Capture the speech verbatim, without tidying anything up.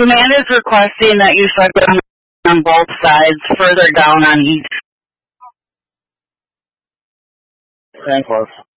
Command is requesting that you start on both sides, further down on each. Stand close.